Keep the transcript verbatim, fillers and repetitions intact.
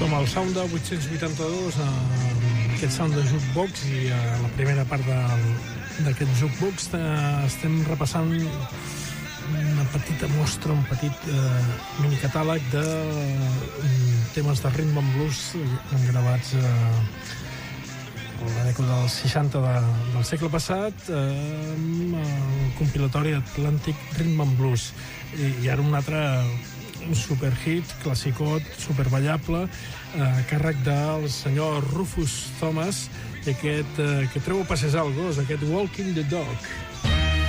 Som al Sound de vuit-cents vuitanta-dos, aquest Sound de Jukebox, i a la primera part d'aquest Jukebox estem repassant una petita mostra, un petit eh, minicatàleg de temes de rhythm and blues gravats eh, a la dècada dels seixanta de, del segle passat, eh, amb el compilatori Atlantic Rhythm and Blues. I, i ara un altre superhit, classicot, superballable, a eh, càrrec del senyor Rufus Thomas, i aquest eh, que treu a passejar el gos, aquest Walking the Dog.